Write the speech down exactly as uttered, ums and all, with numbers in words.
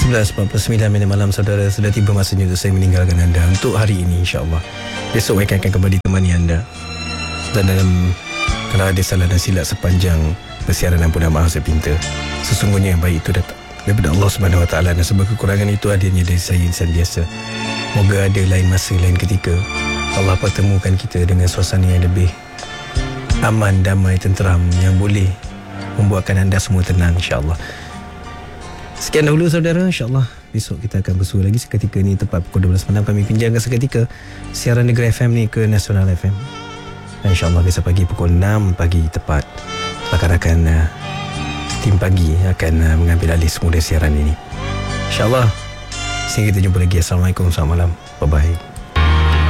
sebelas empat puluh sembilan minit malam, saudara. Sudah tiba masanya untuk saya meninggalkan anda untuk hari ini, insyaAllah. Besok saya akan kembali temani anda. Dan dalam, kalau ada salah dan silap sepanjang persiaran, ampun dan maaf saya pinta. Sesungguhnya yang baik itu datang daripada Allah Subhanahu Wa Taala, dan sebab kekurangan itu adanya dari saya, insan biasa. Moga ada lain masa, lain ketika Allah pertemukan kita dengan suasana yang lebih aman, damai, tenteram, yang boleh membuatkan anda semua tenang, insyaAllah. Sekian dahulu, saudara. InsyaAllah besok kita akan bersua lagi seketika ni, tepat pukul dua belas malam. Kami pinjamkan seketika siaran Negeri F M ni ke Nasional F M. Dan insyaAllah besok pagi pukul enam pagi tepat, rakan-rakan uh, tim pagi akan uh, mengambil alih semula siaran ini, InsyaAllah. Sehingga kita jumpa lagi. Assalamualaikum, selamat malam. Bye-bye.